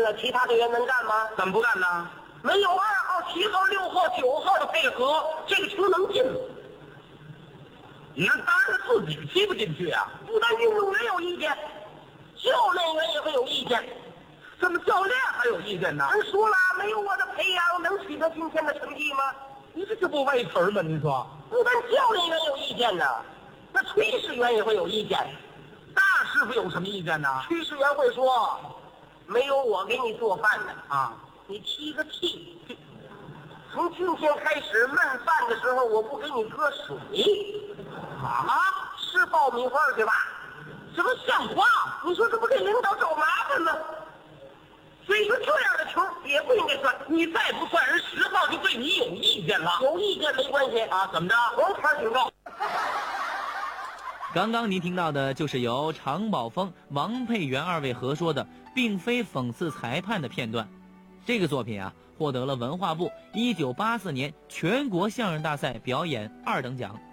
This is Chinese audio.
了，其他队员能干吗？ 怎么不干呢？ 没有2号、7号、6号、9号的配合，这个球能进吗？ 你看，当然自己踢不进去啊！ 不但运动员有意见，教练员也会有意见。 怎么教练还有意见呢？ 人说了，没有我的培养，能取得今天的成绩吗？ 你这不为词儿吗？您说， 不但教练员有意见呢，那炊事员也会有意见。 大师傅有什么意见呢？ 炊事员会说，没有我给你做饭呢啊， 你踢个屁！从今天开始焖饭的时候，我不给你搁水啊， 吃爆米花去吧？ 这不像话！ 你说这不给领导找麻烦吗？所以说这样的球也不应该算。 你再不算，人10号就对你有意见了。 有意见没关系啊？怎么着？ 黄牌警告。 刚刚您听到的就是由常宝峰、王佩元2位合说的，并非讽刺裁判的片段。这个作品啊，获得了文化部1984年全国相声大赛表演2等奖。